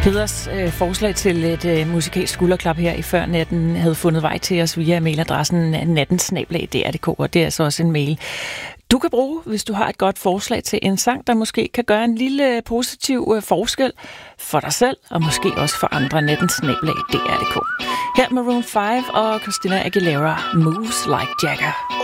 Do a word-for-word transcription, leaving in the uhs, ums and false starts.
Peders øh, forslag til et øh, musikalsk skulderklap her i før natten havde fundet vej til os via mailadressen natten snabel-a d r punktum d k, og det er altså også en mail, du kan bruge, hvis du har et godt forslag til en sang, der måske kan gøre en lille positiv øh, forskel for dig selv, og måske også for andre. natten snabel-a d r punktum d k. Her Maroon fem og Christina Aguilera, Moves Like Jagger.